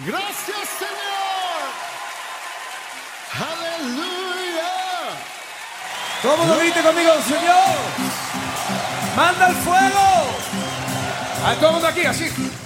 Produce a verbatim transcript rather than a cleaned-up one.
Gracias, Señor. Aleluya. ¿Cómo lo grite conmigo, Señor? Manda el fuego. A todo el mundo aquí, así.